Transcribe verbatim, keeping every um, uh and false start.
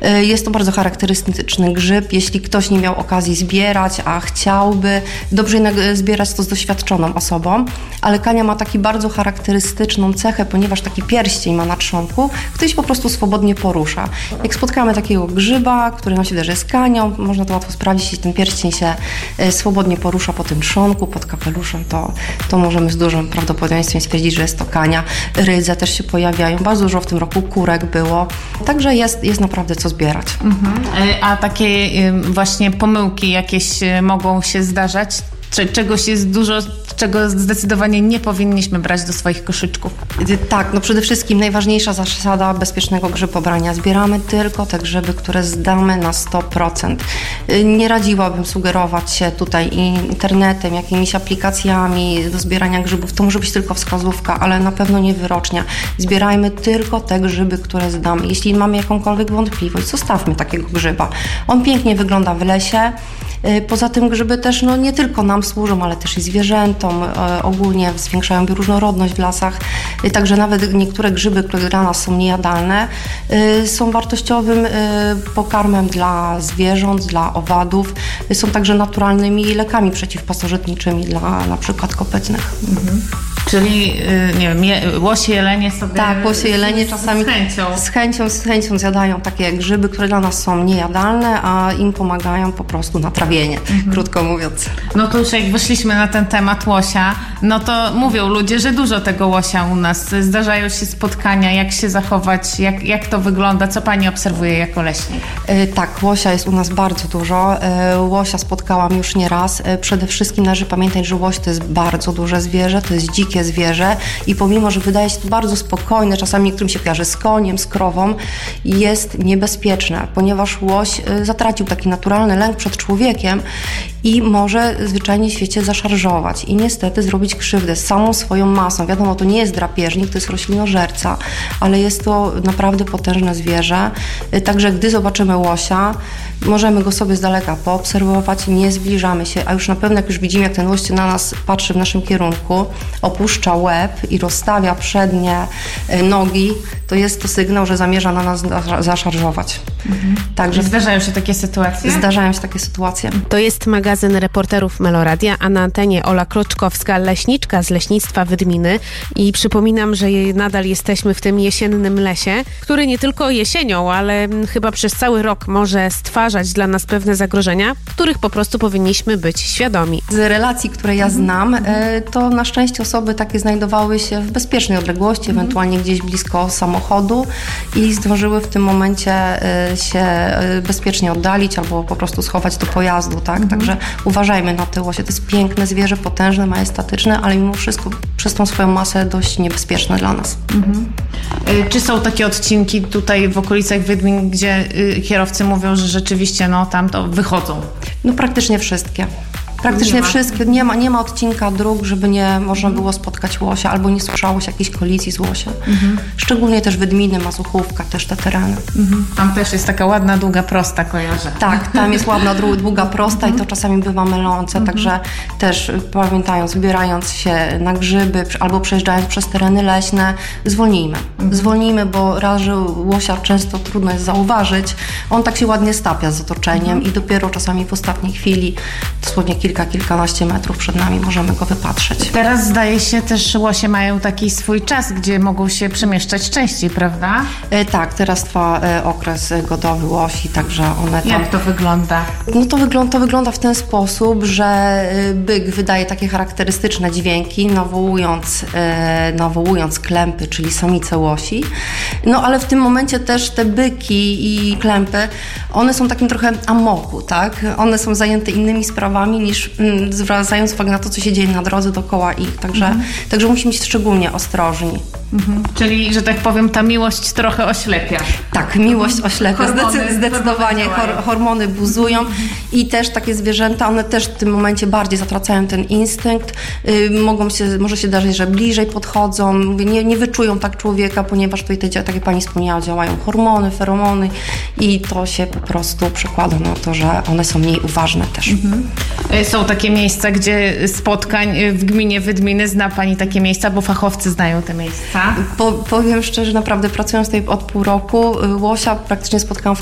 Jest to bardzo charakterystyczny grzyb. Jeśli ktoś nie miał okazji zbierać, a chciałby, dobrze jednak zbierać to z doświadczoną osobą, ale kania ma taki bardzo charakterystyczną cechę, ponieważ taki pierścień ma na trzonku, który się po prostu swobodnie porusza. Jak spotkamy takiego grzyba, który nam się wydaje, że jest kanią, można to łatwo sprawdzić, jeśli ten pierścień się swobodnie porusza po tym trzonku, pod kapeluszem, to, to możemy z dużym prawdopodobieństwem stwierdzić, że jest to kania. Rydze też się pojawiają, bardzo dużo w tym roku kurek było, także jest, jest naprawdę co zbierać. Mhm. A takie właśnie pomyłki jakieś mogą się zdarzać? Czegoś jest dużo, czego zdecydowanie nie powinniśmy brać do swoich koszyczków. Tak, no przede wszystkim najważniejsza zasada bezpiecznego grzybobrania. Zbieramy tylko te grzyby, które zdamy na sto procent. Nie radziłabym sugerować się tutaj internetem, jakimiś aplikacjami do zbierania grzybów. To może być tylko wskazówka, ale na pewno nie wyrocznia. Zbierajmy tylko te grzyby, które zdamy. Jeśli mamy jakąkolwiek wątpliwość, zostawmy takiego grzyba. On pięknie wygląda w lesie. Poza tym grzyby też no, nie tylko nam służą, ale też i zwierzętom. E, ogólnie zwiększają bioróżnorodność w lasach. E, także nawet niektóre grzyby, które dla nas są niejadalne, e, są wartościowym e, pokarmem dla zwierząt, dla owadów. E, są także naturalnymi lekami przeciwpasożytniczymi dla na przykład kopytnych. Mhm. Czyli, nie wiem, je, łosie, jelenie sobie... Tak, łosie, jelenie czasami z chęcią. Z chęcią, z chęcią zjadają takie grzyby, które dla nas są niejadalne, a im pomagają po prostu na trawienie, mhm. krótko mówiąc. No to już jak wyszliśmy na ten temat łosia, no to mówią ludzie, że dużo tego łosia u nas. Zdarzają się spotkania, jak się zachować, jak, jak to wygląda, co pani obserwuje jako leśnik? E, tak, łosia jest u nas bardzo dużo. E, łosia spotkałam już nie raz. E, przede wszystkim należy pamiętać, że łoś to jest bardzo duże zwierzę, to jest dzikie zwierzę i pomimo, że wydaje się to bardzo spokojne, czasami niektórym się kojarzy z koniem, z krową, jest niebezpieczne, ponieważ łoś zatracił taki naturalny lęk przed człowiekiem i może zwyczajnie w świecie zaszarżować i niestety zrobić krzywdę z samą swoją masą. Wiadomo, to nie jest drapieżnik, to jest roślinożerca, ale jest to naprawdę potężne zwierzę. Także gdy zobaczymy łosia, możemy go sobie z daleka poobserwować, nie zbliżamy się, a już na pewno jak już widzimy, jak ten łoś na nas patrzy w naszym kierunku, opuszcza łeb i rozstawia przednie nogi, to jest to sygnał, że zamierza na nas zaszarżować. Mhm. Także zdarzają się takie sytuacje? Zdarzają się takie sytuacje. To jest magazyn reporterów Meloradia, a na antenie Ola Kroczkowska, leśniczka z Leśnictwa Wydminy i przypominam, że nadal jesteśmy w tym jesiennym lesie, który nie tylko jesienią, ale chyba przez cały rok może stwarzać dla nas pewne zagrożenia, których po prostu powinniśmy być świadomi. Z relacji, które ja znam, to na szczęście osoby takie znajdowały się w bezpiecznej odległości, mhm. ewentualnie gdzieś blisko samochodu i zdążyły w tym momencie się bezpiecznie oddalić albo po prostu schować do pojazdu, tak? Mhm. Także uważajmy na te łosie. To jest piękne zwierzę, potężne, majestatyczne, ale mimo wszystko przez tą swoją masę dość niebezpieczne dla nas. Mhm. Czy są takie odcinki tutaj w okolicach Wydmin, gdzie kierowcy mówią, że rzeczywiście no tam to wychodzą? No praktycznie wszystkie. Praktycznie nie wszystkie. Nie ma, nie ma odcinka dróg, żeby nie można było spotkać łosia albo nie słyszało się jakiejś kolizji z łosiem. Mhm. Szczególnie też Wydminy, Mazuchówka, też te tereny. Mhm. Tam też jest taka ładna, długa, prosta, kojarzę. Tak, tam jest ładna, długa, prosta mhm. i to czasami bywa mylące, mhm. także też pamiętając, zbierając się na grzyby albo przejeżdżając przez tereny leśne, zwolnijmy. Mhm. Zwolnijmy, bo raz, że łosia często trudno jest zauważyć, on tak się ładnie stapia z otoczeniem mhm. i dopiero czasami w ostatniej chwili, dosłownie kilka kilka, kilkanaście metrów przed nami możemy go wypatrzeć. Teraz zdaje się też łosie mają taki swój czas, gdzie mogą się przemieszczać częściej, prawda? E, tak, teraz trwa e, okres godowy łosi, także one tam... Jak to wygląda? No to wygląda, to wygląda w ten sposób, że e, byk wydaje takie charakterystyczne dźwięki, nawołując, e, nawołując klępy, czyli samice łosi. No ale w tym momencie też te byki i klępy, one są takim trochę amoku, tak? One są zajęte innymi sprawami niż mm, zwracając uwagę na to, co się dzieje na drodze dookoła ich. Także, mhm. także musimy być szczególnie ostrożni. Mhm. Czyli, że tak powiem, ta miłość trochę oślepia. Tak, miłość oślepia. Hormony, Zdecydowanie hor- hormony buzują mhm. i też takie zwierzęta, one też w tym momencie bardziej zatracają ten instynkt. Yy, mogą się, może się zdarzyć, że bliżej podchodzą, nie, nie wyczują tak człowieka, ponieważ tutaj, te, tak jak pani wspomniała, działają hormony, feromony i to się po prostu przekłada na to, że one są mniej uważne też. Mhm. Są takie miejsca, gdzie spotkań w gminie Wydminy, zna pani takie miejsca, bo fachowcy znają te miejsca? Po, powiem szczerze, naprawdę pracując tutaj od pół roku, łosia praktycznie spotkałam w